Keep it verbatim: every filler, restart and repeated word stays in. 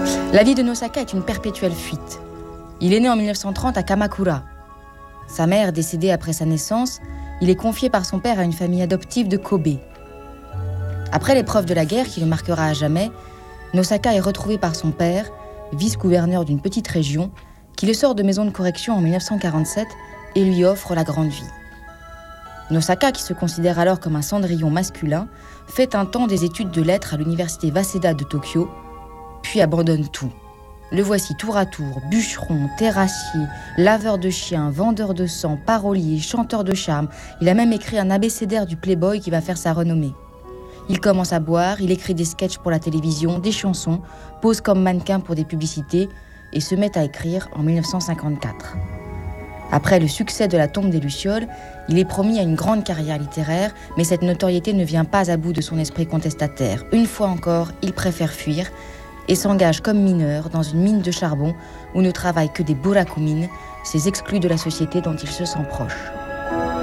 La vie de Nosaka est une perpétuelle fuite. Il est né en dix-neuf cent trente à Kamakura. Sa mère décédée après sa naissance, il est confié par son père à une famille adoptive de Kobe. Après l'épreuve de la guerre qui le marquera à jamais, Nosaka est retrouvé par son père, vice-gouverneur d'une petite région, qui le sort de maison de correction en dix-neuf cent quarante-sept et lui offre la grande vie. Nosaka, qui se considère alors comme un cendrillon masculin, fait un temps des études de lettres à l'université Waseda de Tokyo, puis abandonne tout. Le voici tour à tour, bûcheron, terrassier, laveur de chiens, vendeur de sang, parolier, chanteur de charme. Il a même écrit un abécédaire du Playboy qui va faire sa renommée. Il commence à boire, il écrit des sketchs pour la télévision, des chansons, pose comme mannequin pour des publicités et se met à écrire en dix-neuf cent cinquante-quatre. Après le succès de La tombe des Lucioles, il est promis à une grande carrière littéraire, mais cette notoriété ne vient pas à bout de son esprit contestataire. Une fois encore, il préfère fuir et s'engage comme mineur dans une mine de charbon où ne travaillent que des burakumines, ces exclus de la société dont il se sent proche.